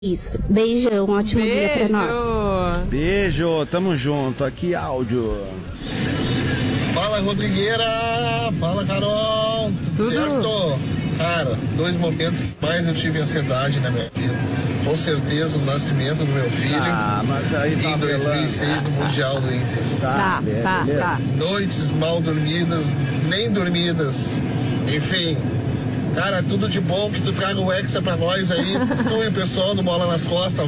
Isso. Beijão, ótimo dia pra nós. Beijo, tamo junto. Aqui áudio. Fala, Rodrigueira. Fala, Carol. Tudo certo? Cara, 2 momentos que mais eu tive ansiedade na minha vida. Com certeza o nascimento do meu filho. Mas aí tá em 2006 no Mundial do Inter. Tá. Noites mal dormidas, nem dormidas. Enfim, cara, tudo de bom, que tu traga o Hexa pra nós aí. Tu e o pessoal do Bola nas Costas.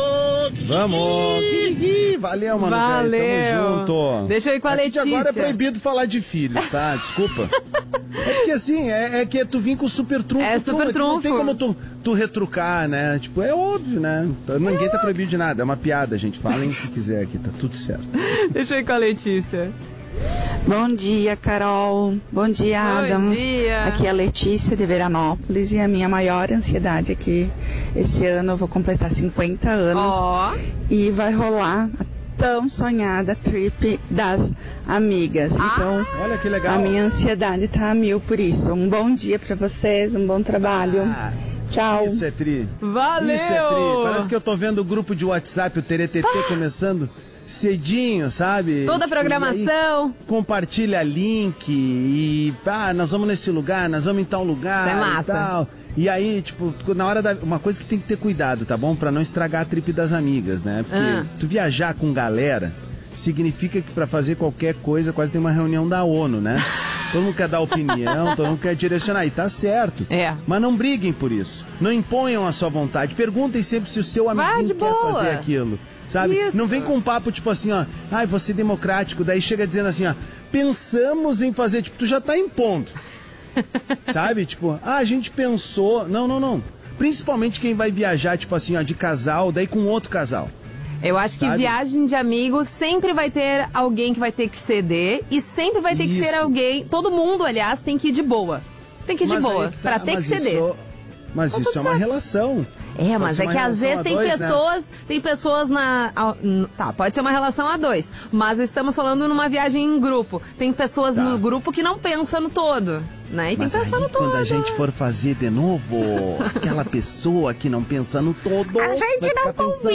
Vamos! Valeu, mano. Valeu. Velho, tamo junto. Deixa eu ir com a Letícia. Agora é proibido falar de filhos, tá? Desculpa. É porque assim, é que tu vim com super trunfo. É super trunfo. Não tem como tu retrucar, né? Tipo, é óbvio, né? Ninguém tá proibido de nada. É uma piada, gente. Falem o que quiser aqui, tá tudo certo. Deixa eu ir com a Letícia. Bom dia, Carol. Bom dia, Adams. Bom dia. Aqui é a Letícia de Veranópolis e a minha maior ansiedade aqui. Esse ano eu vou completar 50 anos e vai rolar a tão sonhada trip das amigas. Então, olha que legal. A minha ansiedade tá a 1000 por isso. Um bom dia pra vocês, um bom trabalho. Tchau. Isso é tri. Valeu. Isso é tri. Parece que eu tô vendo o grupo de WhatsApp, o Teretetê, começando cedinho, sabe? Toda a programação. Compartilha link e nós vamos nesse lugar, nós vamos em tal lugar. Isso é massa. E tal. E aí, tipo, na hora uma coisa que tem que ter cuidado, tá bom? Pra não estragar a trip das amigas, né? Porque tu viajar com galera significa que pra fazer qualquer coisa quase tem uma reunião da ONU, né? Todo mundo quer dar opinião, todo mundo quer direcionar, e tá certo. Mas não briguem por isso. Não imponham a sua vontade. Perguntem sempre se o seu amiguinho quer fazer aquilo. Sabe? Isso. Não vem com um papo tipo assim, ó, vou ser democrático, daí chega dizendo assim, ó, pensamos em fazer, tipo, tu já tá impondo. Sabe? Tipo, a gente pensou. Não. Principalmente quem vai viajar, tipo assim, ó, de casal, daí com outro casal. Eu acho que viagem de amigos sempre vai ter alguém que vai ter que ceder e sempre vai ter que ser alguém. Todo mundo, aliás, tem que ir de boa. Tem que ir de boa, pra ter que ceder. Mas isso é uma relação. Mas é que às vezes tem pessoas na... Tá, pode ser uma relação a 2, mas estamos falando numa viagem em grupo. Tem pessoas no grupo que não pensam no todo, né? E mas tem que pensar no todo. Quando a gente for fazer de novo, aquela pessoa que não pensa no todo... A gente não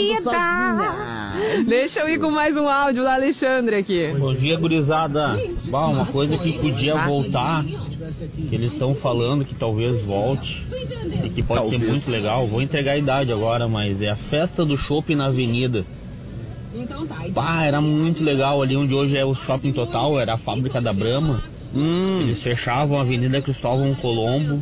convida! Deixa eu ir com mais um áudio do Alexandre aqui. Bom dia, gurizada. Uma coisa que podia voltar, que eles estão falando que talvez volte, e que pode ser muito legal. Vou entregar a idade agora, mas é a festa do chopp na avenida. Era muito legal ali onde hoje é o Shopping Total, era a fábrica da Brahma. Eles fechavam a Avenida Cristóvão Colombo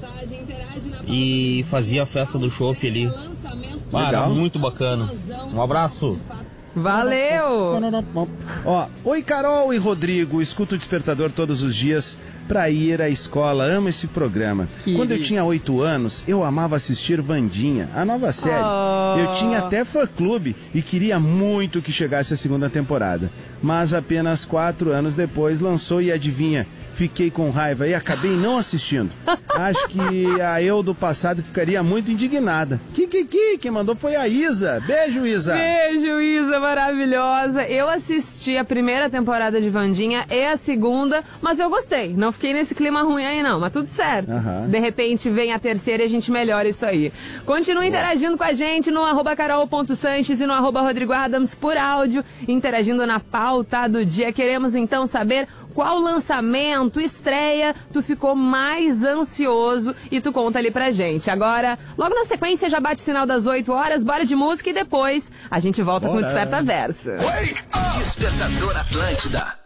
e fazia a festa do chopp ali. Era muito bacana. Um abraço. Valeu! Oi, Carol e Rodrigo, escuto o Despertador todos os dias pra ir à escola, amo esse programa. Quando eu tinha 8 anos, eu amava assistir Wandinha, a nova série. Eu tinha até fã-clube e queria muito que chegasse a segunda temporada. Mas apenas 4 anos depois lançou e adivinha, fiquei com raiva e acabei não assistindo. Acho que a eu do passado ficaria muito indignada. Quem mandou foi a Isa. Beijo, Isa. Beijo, Isa, maravilhosa. Eu assisti a primeira temporada de Wandinha e a segunda, mas eu gostei. Não fiquei nesse clima ruim aí não, mas tudo certo. De repente vem a terceira e a gente melhora isso aí. Continue interagindo com a gente no @carol.sanches e no @Rodrigo Adams por áudio, interagindo na pauta do dia. Queremos então saber qual lançamento, estreia, tu ficou mais ansioso e tu conta ali pra gente. Agora, logo na sequência, já bate o sinal das 8 horas, bora de música e depois a gente volta com o Desperta Verso. Despertador Atlântida.